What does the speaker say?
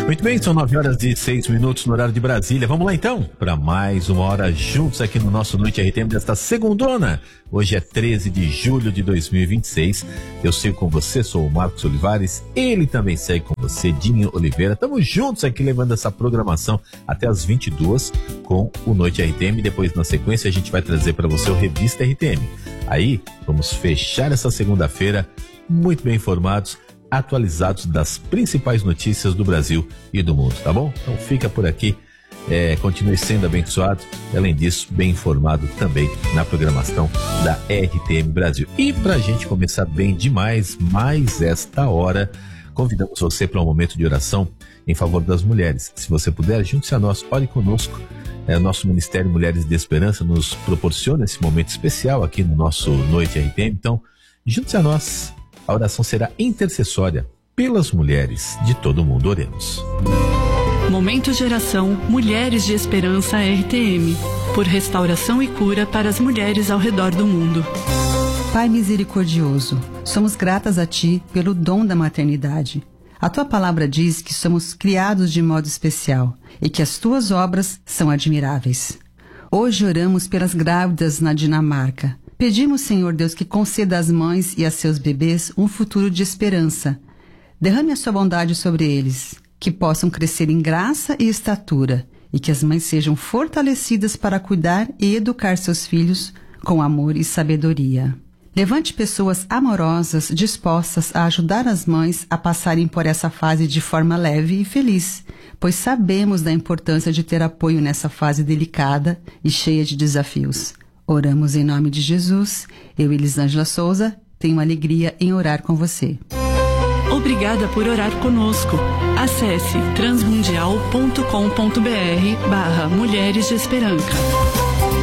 Muito bem, são 9h06 no horário de Brasília. Vamos lá então, para mais uma hora juntos aqui no nosso Noite RTM desta segundona. Hoje é 13 de julho de 2026. Eu sigo com você, sou o Marcos Olivares. Ele também segue com você, Dinho Oliveira. Estamos juntos aqui levando essa programação até as 22 com o Noite RTM. Depois, na sequência, a gente vai trazer para você o Revista RTM. Aí, vamos fechar essa segunda-feira muito bem informados, atualizados das principais notícias do Brasil e do mundo, tá bom? Então fica por aqui, continue sendo abençoado, além disso, bem informado também na programação da RTM Brasil. E pra gente começar bem demais, mais esta hora, convidamos você para um momento de oração em favor das mulheres. Se você puder, junte-se a nós, ore conosco. Nosso Ministério Mulheres de Esperança nos proporciona esse momento especial aqui no nosso Noite RTM, então junte-se a nós. A oração será intercessória pelas mulheres de todo o mundo. Oremos. Momento de oração Mulheres de Esperança RTM, por restauração e cura para as mulheres ao redor do mundo. Pai misericordioso, somos gratas a Ti pelo dom da maternidade. A Tua palavra diz que somos criados de modo especial e que as Tuas obras são admiráveis. Hoje oramos pelas grávidas na Dinamarca. Pedimos, Senhor Deus, que conceda às mães e a seus bebês um futuro de esperança. Derrame a sua bondade sobre eles, que possam crescer em graça e estatura, e que as mães sejam fortalecidas para cuidar e educar seus filhos com amor e sabedoria. Levante pessoas amorosas dispostas a ajudar as mães a passarem por essa fase de forma leve e feliz, pois sabemos da importância de ter apoio nessa fase delicada e cheia de desafios. Oramos em nome de Jesus. Eu, Elisângela Souza, tenho alegria em orar com você. Obrigada por orar conosco. Acesse transmundial.com.br/Mulheres de Esperança.